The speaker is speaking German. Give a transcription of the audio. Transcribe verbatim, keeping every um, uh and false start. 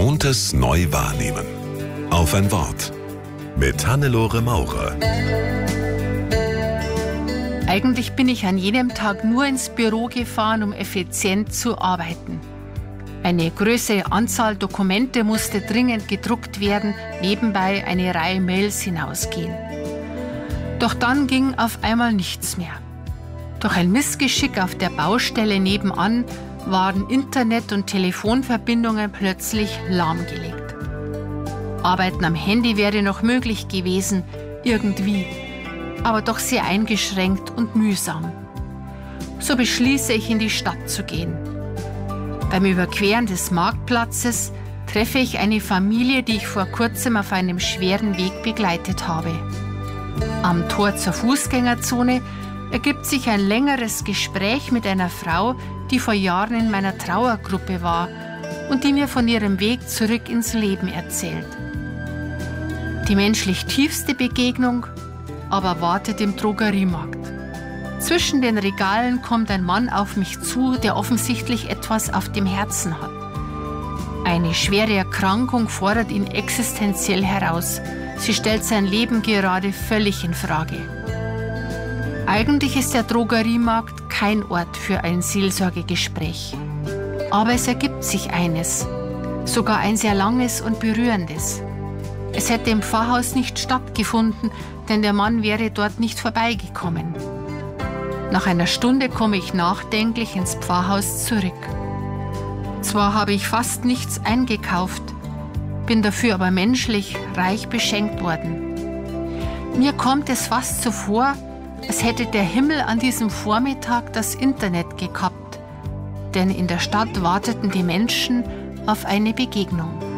Gewohntes neu wahrnehmen. Auf ein Wort. Mit Hannelore Maurer. Eigentlich bin ich an jedem Tag nur ins Büro gefahren, um effizient zu arbeiten. Eine größere Anzahl Dokumente musste dringend gedruckt werden, nebenbei eine Reihe Mails hinausgehen. Doch dann ging auf einmal nichts mehr. Durch ein Missgeschick auf der Baustelle nebenan waren Internet- und Telefonverbindungen plötzlich lahmgelegt. Arbeiten am Handy wäre noch möglich gewesen, irgendwie, aber doch sehr eingeschränkt und mühsam. So beschließe ich, in die Stadt zu gehen. Beim Überqueren des Marktplatzes treffe ich eine Familie, die ich vor kurzem auf einem schweren Weg begleitet habe. Am Tor zur Fußgängerzone ergibt sich ein längeres Gespräch mit einer Frau, die vor Jahren in meiner Trauergruppe war und die mir von ihrem Weg zurück ins Leben erzählt. Die menschlich tiefste Begegnung aber wartet im Drogeriemarkt. Zwischen den Regalen kommt ein Mann auf mich zu, der offensichtlich etwas auf dem Herzen hat. Eine schwere Erkrankung fordert ihn existenziell heraus. Sie stellt sein Leben gerade völlig in Frage. Eigentlich ist der Drogeriemarkt kein Ort für ein Seelsorgegespräch. Aber es ergibt sich eines, sogar ein sehr langes und berührendes. Es hätte im Pfarrhaus nicht stattgefunden, denn der Mann wäre dort nicht vorbeigekommen. Nach einer Stunde komme ich nachdenklich ins Pfarrhaus zurück. Zwar habe ich fast nichts eingekauft, bin dafür aber menschlich reich beschenkt worden. Mir kommt es fast so vor, als hätte der Himmel an diesem Vormittag das Internet gekappt, denn in der Stadt warteten die Menschen auf eine Begegnung.